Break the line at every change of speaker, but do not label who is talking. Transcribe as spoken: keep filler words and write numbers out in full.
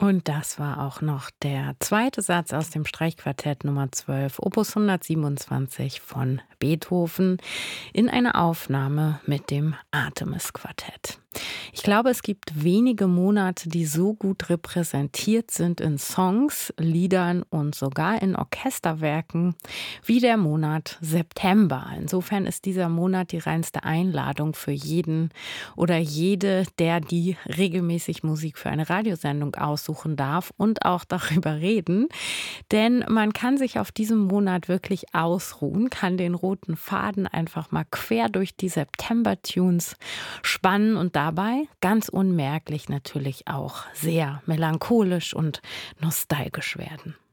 Und das war auch noch der zweite Satz aus dem Streichquartett Nummer zwölf, Opus hundertsiebenundzwanzig von Beethoven in einer Aufnahme mit dem Artemis-Quartett. Ich glaube, es gibt wenige Monate, die so gut repräsentiert sind in Songs, Liedern und sogar in Orchesterwerken wie der Monat September. Insofern ist dieser Monat die reinste Einladung für jeden oder jede, der die regelmäßig Musik für eine Radiosendung aussuchen darf und auch darüber reden. Denn man kann sich auf diesem Monat wirklich ausruhen, kann den roten Faden einfach mal quer durch die September-Tunes spannen und dabei ganz unmerklich natürlich auch sehr melancholisch und nostalgisch werden.